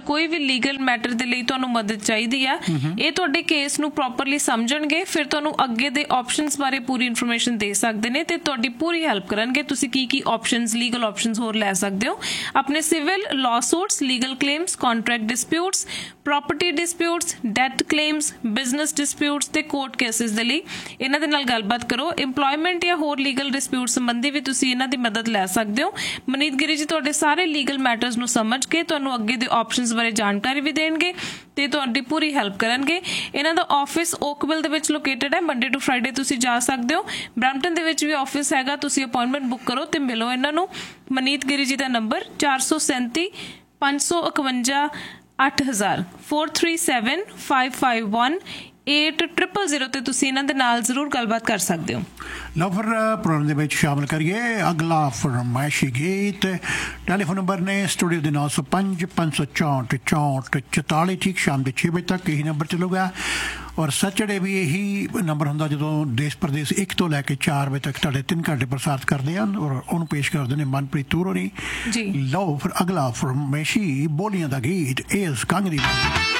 ਕੋਈ ਵੀ legal matter ਦੇ ਲਈ ਤੁਹਾਨੂੰ ਮਦਦ ਚਾਹੀਦੀ ਆ, ਇਹ ਤੁਹਾਡੇ ਕੇਸ ਨੂੰ ਪ੍ਰੋਪਰਲੀ ਸਮਝਣਗੇ, ਫਿਰ ਤੁਹਾਨੂੰ ਅੱਗੇ ਦੇ ਆਪਸ਼ਨਸ ਬਾਰੇ ਪੂਰੀ ਇਨਫੋਰਮੇਸ਼ਨ ਦੇ ਸਕਦੇ ਨੇ ਤੇ ਤੁਹਾਡੀ ਪੂਰੀ ਹੈਲਪ ਕਰਨਗੇ ਤੁਸੀਂ ਕੀ ਆਪਸ਼ਨਸ, ਲੀਗਲ ਆਪਸ਼ਨਸ ਹੋਰ ਲੈ ਸਕਦੇ ਹੋ ਆਪਣੇ civil law suits, legal claims, contract disputes, property disputes, that claims, business disputes ਤੇ ਕੋਰਟ ਕੇਸਿਸ ਦੇ ਲਈ ਇਹਨਾਂ ਦੇ ਨਾਲ ਗੱਲਬਾਤ ਕਰੋ। ਇੰਪਲੋਇਮੈਂਟ ਜਾਂ ਹੋਰ ਲੀਗਲ ਡਿਸਪਿਊਟ ਸੰਬੰਧੀ ਵੀ ਤੁਸੀਂ ਇਹਨਾਂ ਦੀ ਮਦਦ ਲੈ ਸਕਦੇ ਹੋ। ਮਨੀਤ ਗਿਰੀ ਜੀ ਤੁਹਾਡੇ ਸਾਰੇ ਲੀਗਲ ਮੈਟਰਸ ਨੂੰ ਸਮਝ ਕੇ ਤੁਹਾਨੂੰ ਅੱਗੇ ਦੇ ਆਪਸ਼ਨਸ ਬਾਰੇ ਜਾਣਕਾਰੀ ਵੀ ਦੇਣਗੇ ਤੇ ਤੁਹਾਡੀ ਪੂਰੀ ਹੈਲਪ ਕਰਨਗੇ। ਇਹਨਾਂ ਦਾ ਆਫਿਸ ਓਕਵਿਲ ਦੇ ਵਿੱਚ ਲੋਕੇਟਡ ਹੈ। ਮੰਡੇ ਟੂ ਫਰਾਈਡੇ ਤੁਸੀਂ ਜਾ ਸਕਦੇ ਹੋ। ਬਰੈਂਪਟਨ ਦੇ ਵਿੱਚ ਵੀ ਆਫਿਸ ਹੈਗਾ, ਤੁਸੀਂ ਅਪਾਇੰਟਮੈਂਟ ਬੁੱਕ ਕਰੋ ਤੇ ਮਿਲੋ ਇਹਨਾਂ ਨੂੰ। ਮਨੀਤ ਗਿਰੀ ਜੀ ਦਾ ਨੰਬਰ 437 551 8000 437 551 8000 ਤੇ ਤੁਸੀਂ ਇਹਨਾਂ ਦੇ ਨਾਲ ਜ਼ਰੂਰ ਗੱਲਬਾਤ ਕਰ ਸਕਦੇ ਹੋ। ਲਓ ਫਿਰ ਪ੍ਰੋਗਰਾਮ ਦੇ ਵਿੱਚ ਸ਼ਾਮਿਲ ਕਰੀਏ ਅਗਲਾ ਫਰਮਾਇਸ਼ੀ ਗੀਤ। ਟੈਲੀਫੋਨ ਨੰਬਰ ਨੇ ਸਟੂਡੀਓ ਦੇ 905 564 64 44 ਠੀਕ ਸ਼ਾਮ ਦੇ 6 ਵਜੇ ਤੱਕ ਇਹੀ ਨੰਬਰ ਚੱਲੂਗਾ। ਔਰ ਸੈਚਰਡੇ ਵੀ ਇਹੀ ਨੰਬਰ ਹੁੰਦਾ ਜਦੋਂ ਦੇਸ਼ ਪ੍ਰਦੇਸ਼ 1 ਤੋਂ ਲੈ ਕੇ 4 ਵਜੇ ਤੱਕ ਤੁਹਾਡੇ 3 ਘੰਟੇ ਪ੍ਰਸਾਰਿਤ ਕਰਦੇ ਹਨ ਔਰ ਉਹਨੂੰ ਪੇਸ਼ ਕਰਦੇ ਨੇ ਮਨਪ੍ਰੀਤ ਤੂਰ ਹੋਣੀ ਜੀ। ਲਓ ਫਿਰ ਅਗਲਾ ਫਰਮਾਇਸ਼ੀ ਬੋਲੀਆਂ ਦਾ ਗੀਤ ਇਸ ਕੰਗ ਦੀ